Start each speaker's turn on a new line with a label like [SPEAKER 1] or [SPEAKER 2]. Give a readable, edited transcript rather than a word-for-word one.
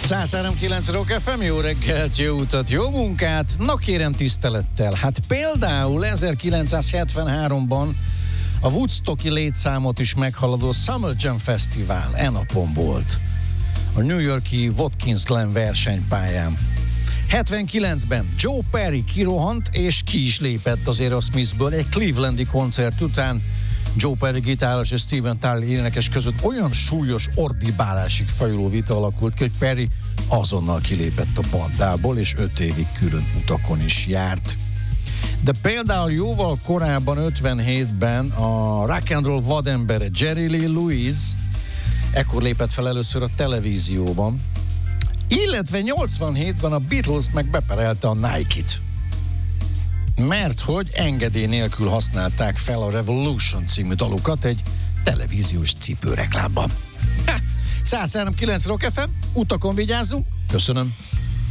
[SPEAKER 1] 103.9 Rock FM, jó reggelt, jó utat, jó munkát, na kérem tisztelettel. Hát például 1973-ban a Woodstocki létszámot is meghaladó Summer Jam Fesztivál napon volt a New York-i Watkins Glen versenypályán. 79-ben Joe Perry kirohant és ki is lépett az Aerosmithből egy clevelandi koncert után. Joe Perry gitáros és Steven Tyler énekes között olyan súlyos ordibálásig fajuló vita alakult ki, hogy Perry azonnal kilépett a bandából, és 5 évig külön utakon is járt. De például jóval korábban, 57-ben a rock and roll vadembere Jerry Lee Lewis ekkor lépett fel először a televízióban, illetve 87-ben a Beatles meg beperelte a Nike-t. Mert hogy engedély nélkül használták fel a Revolution című dalukat egy televíziós cipőreklámban. 103.9 Rock FM, utakon vigyázzunk, köszönöm.